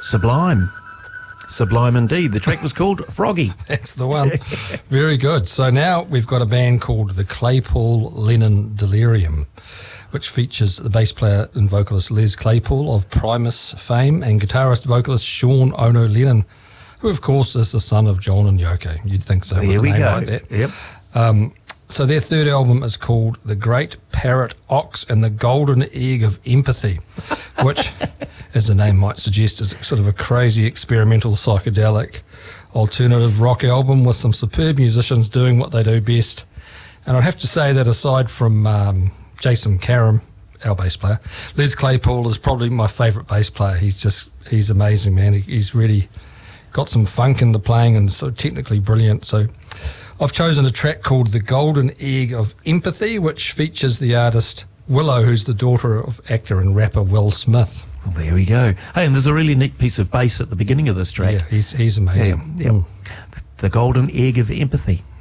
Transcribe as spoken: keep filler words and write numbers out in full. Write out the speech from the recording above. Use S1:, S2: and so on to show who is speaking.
S1: Sublime. Sublime indeed. The track was called Froggy.
S2: That's the one. Very good. So now we've got a band called the Claypool Lennon Delirium, which features the bass player and vocalist Les Claypool of Primus fame and guitarist vocalist Sean Ono Lennon, who of course is the son of John and Yoko. You'd think so.
S1: There
S2: with
S1: we
S2: a name
S1: go.
S2: Like that.
S1: Yep.
S2: Um, so their third album is called The Great Parrot Ox and the Golden Egg of Empathy, which, as the name might suggest, is sort of a crazy experimental psychedelic alternative rock album with some superb musicians doing what they do best. And I'd have to say that aside from um, Jason Karam, our bass player, Les Claypool is probably my favourite bass player. He's just, he's amazing, man. He, he's really got some funk in the playing and so technically brilliant. So I've chosen a track called The Golden Egg of Empathy, which features the artist Willow, who's the daughter of actor and rapper Will Smith.
S1: Well, there we go. Hey, and there's a really neat piece of bass at the beginning of this track.
S2: Yeah, he's, he's amazing.
S1: Yeah, yeah.
S2: Mm.
S1: The Golden Egg of Empathy.